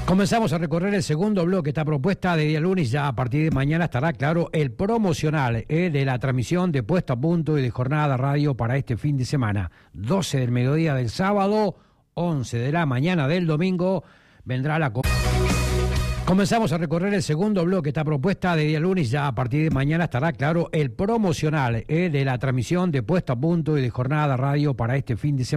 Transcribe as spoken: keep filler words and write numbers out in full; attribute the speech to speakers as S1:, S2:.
S1: Comenzamos a recorrer el segundo bloque. Esta propuesta de día lunes, ya a partir de mañana estará claro el promocional eh, de la transmisión de Puesto a Punto y de Jornada Radio para este fin de semana. doce del mediodía del sábado, once de la mañana del domingo, vendrá la... Comenzamos a recorrer el segundo bloque. Esta propuesta de día lunes, ya a partir de mañana estará claro el promocional eh, de la transmisión de Puesto a Punto y de Jornada Radio para este fin de semana.